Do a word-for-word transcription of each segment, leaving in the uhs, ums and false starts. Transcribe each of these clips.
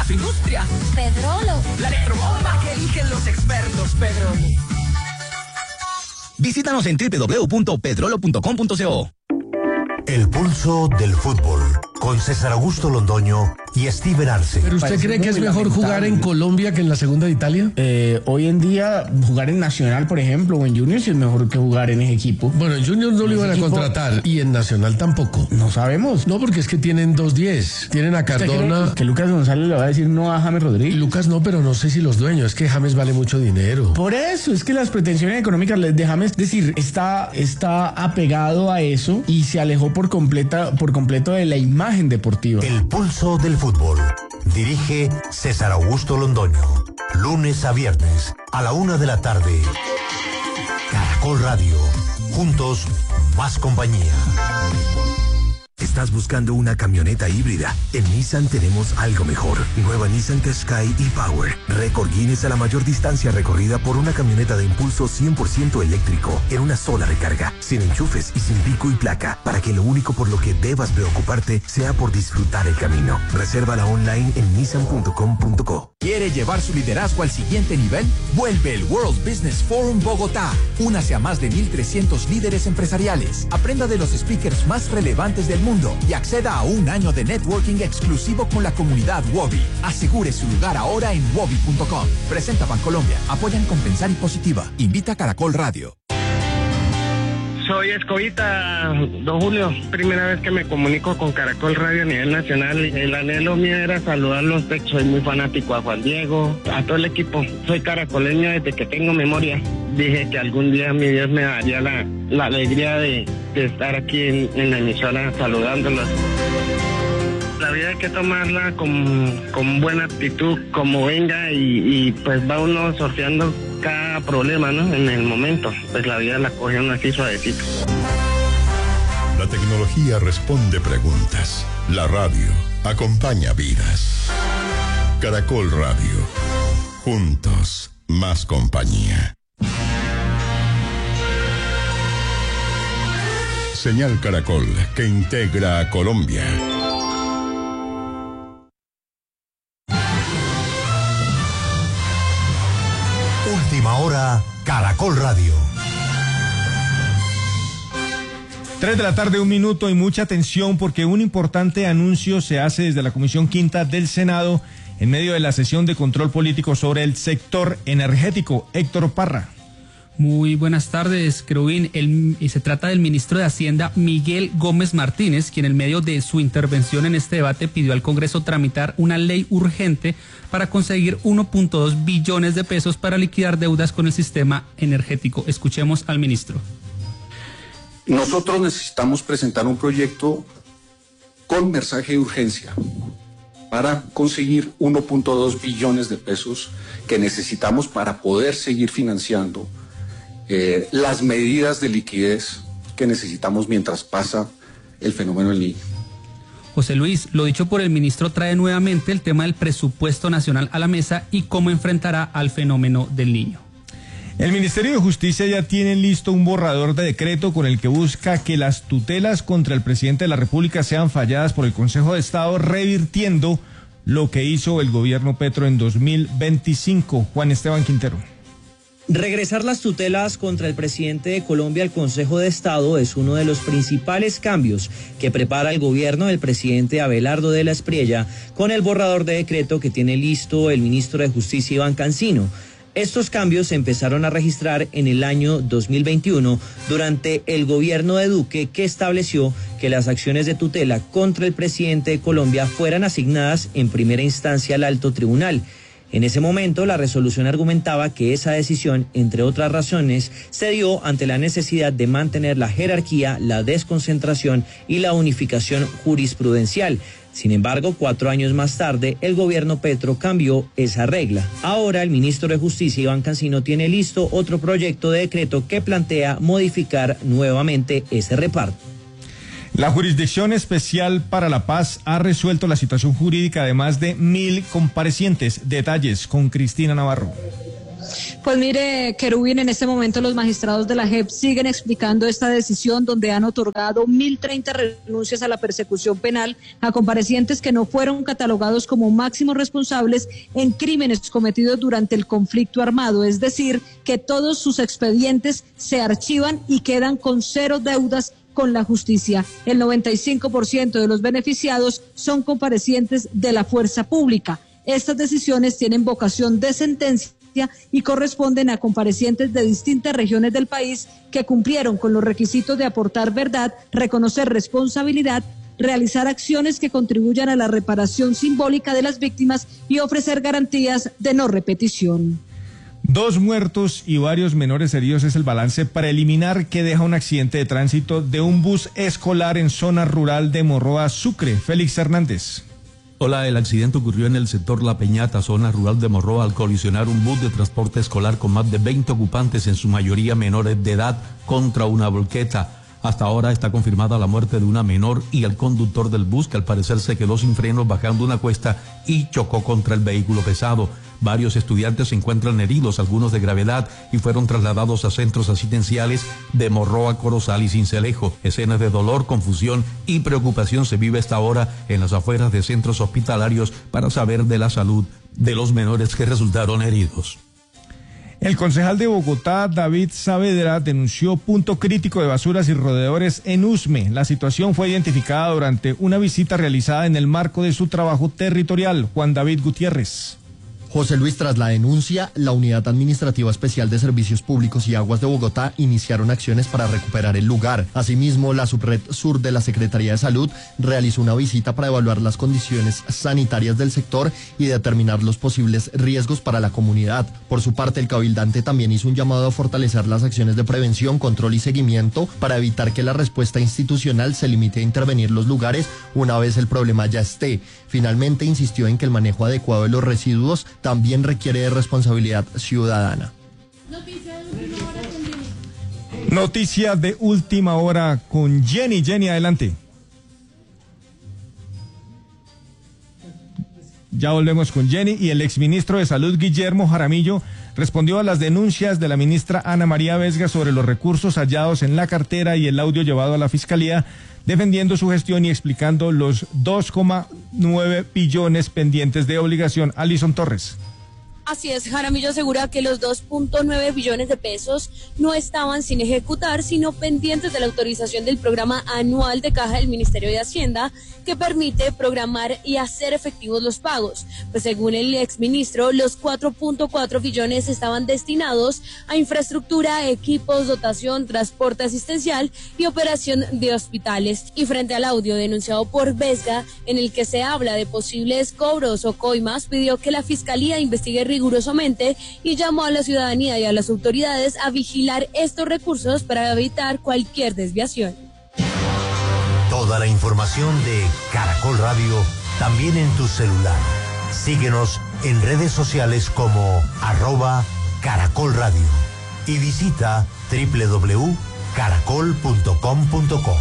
su industria. Pedrolo. La electrobomba que eligen los expertos, Pedrolo. Visítanos en doble u doble u doble u punto pedrolo punto com punto co. El pulso del fútbol, con César Augusto Londoño y Steven Arce. ¿Pero usted cree que es mejor jugar en Colombia que en la segunda de Italia? Eh, hoy en día, jugar en Nacional, por ejemplo, o en Junior, sí es mejor que jugar en ese equipo. Bueno, en Junior no lo iban a equipo, contratar y en Nacional tampoco. No sabemos. No, porque es que tienen dos diez. Tienen a Cardona. Que Lucas González le va a decir no a James Rodríguez. Lucas no, pero no sé si los dueños. Es que James vale mucho dinero. Por eso, es que las pretensiones económicas de James, es decir, está, está apegado a eso y se alejó por completa, por completo de la imagen deportiva. El pulso del fútbol. Dirige César Augusto Londoño. Lunes a viernes a la una de la tarde. Caracol Radio. Juntos, más compañía. ¿Estás buscando una camioneta híbrida? En Nissan tenemos algo mejor. Nueva Nissan Qashqai e-Power. Récord Guinness a la mayor distancia recorrida por una camioneta de impulso cien por ciento eléctrico en una sola recarga, sin enchufes y sin pico y placa, para que lo único por lo que debas preocuparte sea por disfrutar el camino. Resérvala online en nissan punto com punto co. ¿Quiere llevar su liderazgo al siguiente nivel? Vuelve el World Business Forum Bogotá. Únase a más de mil trescientos líderes empresariales. Aprenda de los speakers más relevantes del mundo y acceda a un año de networking exclusivo con la comunidad Wobi. Asegure su lugar ahora en wobi punto com. Presenta Bancolombia. Apoyan Compensar y Positiva. Invita a Caracol Radio. Soy Escobita, don Julio. Primera vez que me comunico con Caracol Radio a nivel nacional. El anhelo mío era saludarlos. Soy muy fanático a Juan Diego, a todo el equipo. Soy caracoleño desde que tengo memoria. Dije que algún día mi Dios me daría la, la alegría de, de estar aquí en, en la emisora saludándolos. La vida hay que tomarla con, con buena actitud, como venga, y, y pues va uno sorteando cada problema, ¿no? En el momento, pues la vida la coge uno así suavecito. La tecnología responde preguntas. La radio acompaña vidas. Caracol Radio. Juntos, más compañía. Señal Caracol, que integra a Colombia. Última hora, Caracol Radio. Tres de la tarde, un minuto, y mucha atención porque un importante anuncio se hace desde la Comisión Quinta del Senado en medio de la sesión de control político sobre el sector energético. Héctor Parra. Muy buenas tardes, Crubín. El, y se trata del ministro de Hacienda, Miguel Gómez Martínez, quien en medio de su intervención en este debate pidió al Congreso tramitar una ley urgente para conseguir uno punto dos billones de pesos para liquidar deudas con el sistema energético. Escuchemos al ministro. Nosotros necesitamos presentar un proyecto con mensaje de urgencia para conseguir uno punto dos billones de pesos que necesitamos para poder seguir financiando Eh, las medidas de liquidez que necesitamos mientras pasa el fenómeno del Niño. José Luis, lo dicho por el ministro trae nuevamente el tema del presupuesto nacional a la mesa y cómo enfrentará al fenómeno del Niño. El Ministerio de Justicia ya tiene listo un borrador de decreto con el que busca que las tutelas contra el presidente de la República sean falladas por el Consejo de Estado, revirtiendo lo que hizo el gobierno Petro en dos mil veinticinco. Juan Esteban Quintero. Regresar las tutelas contra el presidente de Colombia al Consejo de Estado es uno de los principales cambios que prepara el gobierno del presidente Abelardo de la Espriella con el borrador de decreto que tiene listo el ministro de Justicia Iván Cancino. Estos cambios se empezaron a registrar en el año dos mil veintiuno durante el gobierno de Duque, que estableció que las acciones de tutela contra el presidente de Colombia fueran asignadas en primera instancia al alto tribunal. En ese momento, la resolución argumentaba que esa decisión, entre otras razones, se dio ante la necesidad de mantener la jerarquía, la desconcentración y la unificación jurisprudencial. Sin embargo, cuatro años más tarde, el gobierno Petro cambió esa regla. Ahora, el ministro de Justicia, Iván Cancino, tiene listo otro proyecto de decreto que plantea modificar nuevamente ese reparto. La Jurisdicción Especial para la Paz ha resuelto la situación jurídica de más de mil comparecientes. Detalles con Cristina Navarro. Pues mire, Querubín, en este momento los magistrados de la J E P siguen explicando esta decisión donde han otorgado mil treinta renuncias a la persecución penal a comparecientes que no fueron catalogados como máximos responsables en crímenes cometidos durante el conflicto armado, es decir, que todos sus expedientes se archivan y quedan con cero deudas con la justicia. El noventa y cinco por ciento de los beneficiados son comparecientes de la fuerza pública. Estas decisiones tienen vocación de sentencia y corresponden a comparecientes de distintas regiones del país que cumplieron con los requisitos de aportar verdad, reconocer responsabilidad, realizar acciones que contribuyan a la reparación simbólica de las víctimas y ofrecer garantías de no repetición. Dos muertos y varios menores heridos es el balance preliminar que deja un accidente de tránsito de un bus escolar en zona rural de Morroa, Sucre. Félix Hernández. Hola, el accidente ocurrió en el sector La Peñata, zona rural de Morroa, al colisionar un bus de transporte escolar con más de veinte ocupantes, en su mayoría menores de edad, contra una volqueta. Hasta ahora está confirmada la muerte de una menor y el conductor del bus, que al parecer se quedó sin frenos bajando una cuesta y chocó contra el vehículo pesado. Varios estudiantes se encuentran heridos, algunos de gravedad, y fueron trasladados a centros asistenciales de Morroa, Corozal y Sincelejo. Escenas de dolor, confusión y preocupación se vive esta hora en las afueras de centros hospitalarios para saber de la salud de los menores que resultaron heridos. El concejal de Bogotá, David Saavedra, denunció punto crítico de basuras y roedores en Usme. La situación fue identificada durante una visita realizada en el marco de su trabajo territorial. Juan David Gutiérrez. José Luis, tras la denuncia, la Unidad Administrativa Especial de Servicios Públicos y Aguas de Bogotá iniciaron acciones para recuperar el lugar. Asimismo, la Subred Sur de la Secretaría de Salud realizó una visita para evaluar las condiciones sanitarias del sector y determinar los posibles riesgos para la comunidad. Por su parte, el cabildante también hizo un llamado a fortalecer las acciones de prevención, control y seguimiento para evitar que la respuesta institucional se limite a intervenir los lugares una vez el problema ya esté. Finalmente, insistió en que el manejo adecuado de los residuos también requiere de responsabilidad ciudadana. Noticia de última hora con Jenny. Jenny, adelante. Ya volvemos con Jenny. Y el exministro de Salud, Guillermo Jaramillo, respondió a las denuncias de la ministra Ana María Vesga sobre los recursos hallados en la cartera y el audio llevado a la Fiscalía, defendiendo su gestión y explicando los dos coma nueve billones pendientes de obligación. Alison Torres. Así es, Jaramillo asegura que los dos punto nueve billones de pesos no estaban sin ejecutar, sino pendientes de la autorización del programa anual de caja del Ministerio de Hacienda, que permite programar y hacer efectivos los pagos. Pues según el exministro, los cuatro punto cuatro billones estaban destinados a infraestructura, equipos, dotación, transporte asistencial y operación de hospitales. Y frente al audio denunciado por Vesga, en el que se habla de posibles cobros o coimas, pidió que la Fiscalía investigue rigurosamente y llamó a la ciudadanía y a las autoridades a vigilar estos recursos para evitar cualquier desviación. Toda la información de Caracol Radio también en tu celular. Síguenos en redes sociales como arroba Caracol Radio y visita doble u doble u doble u punto caracol punto com punto co.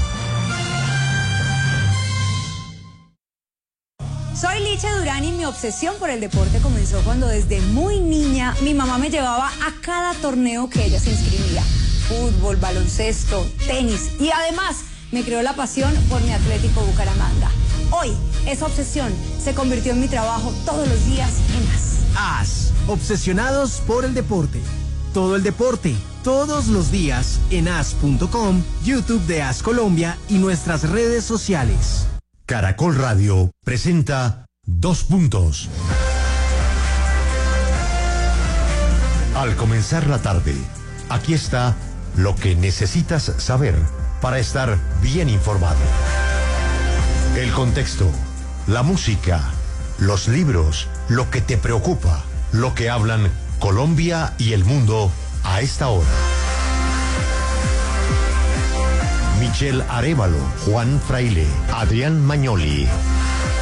Soy Licha Durán y mi obsesión por el deporte comenzó cuando desde muy niña mi mamá me llevaba a cada torneo que ella se inscribía. Fútbol, baloncesto, tenis y además me creó la pasión por mi Atlético Bucaramanga. Hoy esa obsesión se convirtió en mi trabajo todos los días en AS. AS, obsesionados por el deporte. Todo el deporte, todos los días en as punto com, YouTube de AS Colombia y nuestras redes sociales. Caracol Radio presenta Dos Puntos. Al comenzar la tarde, aquí está lo que necesitas saber para estar bien informado. El contexto, la música, los libros, lo que te preocupa, lo que hablan Colombia y el mundo a esta hora. Michelle Arévalo, Juan Fraile, Adrián Magnoli,